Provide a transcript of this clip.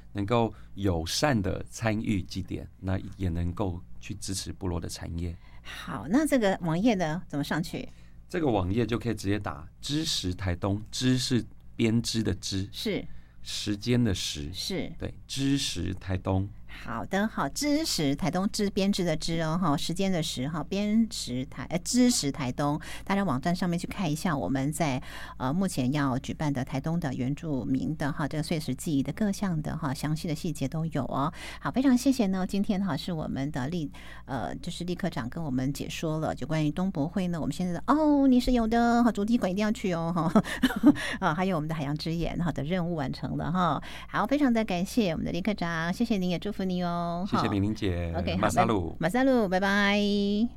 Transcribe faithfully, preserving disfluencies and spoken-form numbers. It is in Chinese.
能够友善的参与祭典，那也能够去支持部落的产业。 好，那这个网页呢怎么上去？ 这个网页就可以直接打织时台东，织是编织的织， 是时间的时， 是， 对，织时台东。 好的，好，知识台东知编织的织哦，哈，时间的时哈，编织台呃知识台东，大家网站上面去看一下，我们在呃目前要举办的台东的原住民的哈这个岁时记忆的各项的哈详细的细节都有哦。好，非常谢谢呢，今天哈是我们的立呃就是立科长跟我们解说了就关于东博会呢，我们现在的哦你是有的哈，主题馆一定要去哦哈啊，还有我们的海洋之眼哈的任务完成了哈。好，非常的感谢我们的立科长，谢谢您也祝福你哦。 谢谢玲玲姐。 OK， 马萨鲁， 马萨鲁，拜拜。